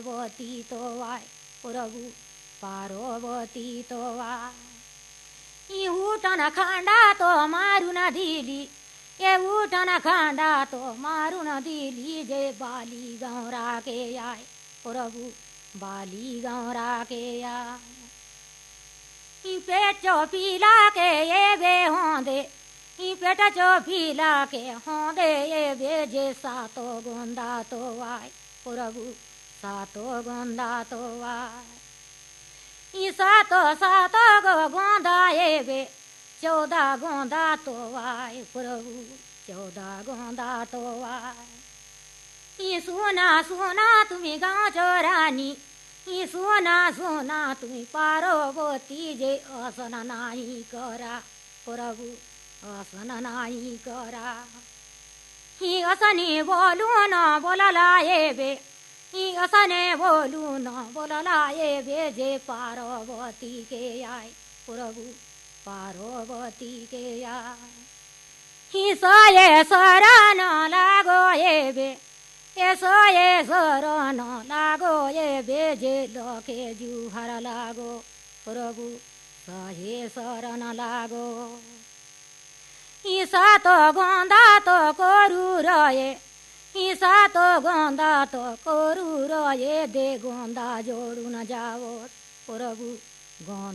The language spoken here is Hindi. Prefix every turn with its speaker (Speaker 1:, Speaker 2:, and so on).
Speaker 1: पार्वती तो वाय प्रभु पार्वती तो वाय उठन खांडा तो मारून दिली ये उठन खांडा तो मारून दिली जे बाली गौरा के आय प्रभु बाली गौरा के आय पेट चो पीला के ये बे होंदे पेट चो पीला के होंदे ये बे जे सातो गोंदा तो वाय प्रभु सातो गोंदा तो वाय सातो सातो गोंदा ये बे 14 गोंदा तो वाय प्रभु 14 गोंदा तो वाय सोना सोना तुम्ही गाँव चोरानी सोना सोना तुम्ही पार्वती जे असन नाही करा प्रभु असन नाही करा ही असनी बोलून बोलला ये बे ही असने बोलून बोलला ये बे जे पार्वती के आय प्रभु पार्वती के आय ही सोये शरण लागो ये बे ये सोये शरण लागो ये बे जे लोके जुहर लागो प्रभु सहे शरण लागो सातो गोंदा तो करू रये सातो गोंदा तो करू रये दे गोंदा जोड़ू न जाओ प्रभु गोंदा